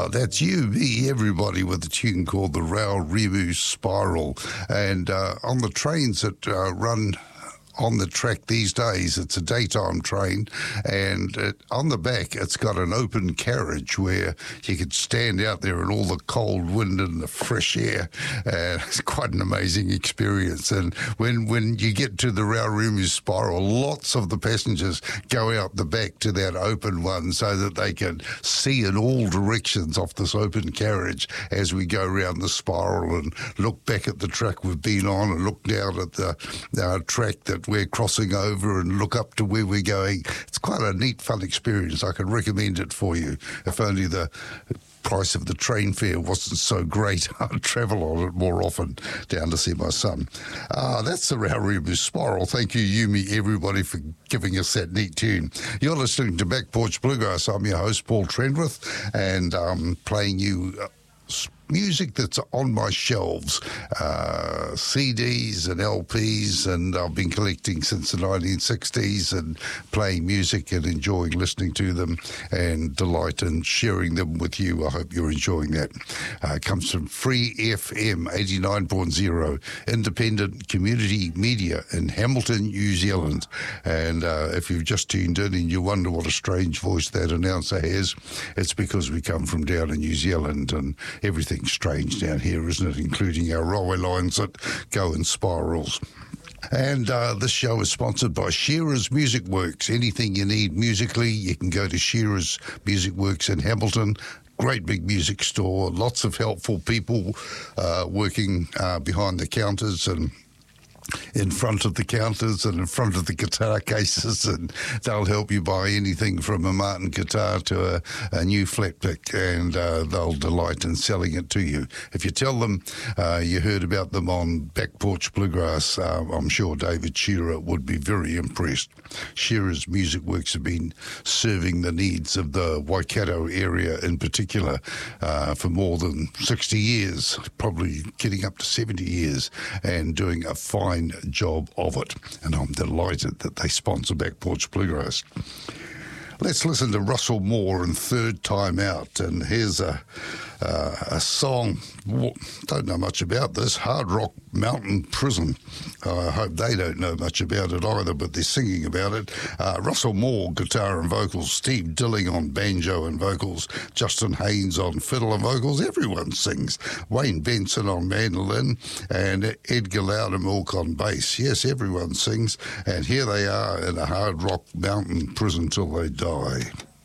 That's you, me, everybody with a tune called the Rail Remu Spiral. And on the trains that run on the track these days, it's a daytime train, and on the back it's got an open carriage where you could stand out there in all the cold wind and the fresh air. It's quite an amazing experience. And when you get to the Railremu Spiral, lots of the passengers go out the back to that open one so that they can see in all directions off this open carriage as we go around the spiral and look back at the track we've been on and look down at the track that we're crossing over and look up to where we're going. It's quite a neat, fun experience. I can recommend it for you. If only the price of the train fare wasn't so great, I'd travel on it more often down to see my son. That's the Railremu Spiral. Thank you, Yumi, everybody, for giving us that neat tune. You're listening to Back Porch Bluegrass. I'm your host, Paul Trendworth, and I'm playing you music that's on my shelves, CDs and LPs, and I've been collecting since the 1960s and playing music and enjoying listening to them and delight in sharing them with you. I hope you're enjoying that. It comes from Free FM 89.0, independent community media in Hamilton, New Zealand. And if you've just tuned in and you wonder what a strange voice that announcer has, it's because we come from down in New Zealand and everything's strange down here, isn't it? Including our railway lines that go in spirals. And this show is sponsored by Shearer's Music Works. Anything you need musically, you can go to Shearer's Music Works in Hamilton. Great big music store, lots of helpful people working behind the counters and in front of the counters and in front of the guitar cases, and they'll help you buy anything from a Martin guitar to a new flat pick, and they'll delight in selling it to you. If you tell them you heard about them on Back Porch Bluegrass, I'm sure David Shearer would be very impressed. Shearer's Music Works have been serving the needs of the Waikato area in particular for more than 60 years, probably getting up to 70 years, and doing a fine job of it. And I'm delighted that they sponsor Back Porch Bluegrass. Let's listen to Russell Moore and Third Time Out. And here's a song, don't know much about this, Hard Rock Mountain Prison. I hope they don't know much about it either, but they're singing about it. Russell Moore, guitar and vocals, Steve Dilling on banjo and vocals, Justin Haynes on fiddle and vocals, everyone sings. Wayne Benson on mandolin and Edgar Loudermilk on bass. Yes, everyone sings, and here they are in a Hard Rock Mountain Prison till they die.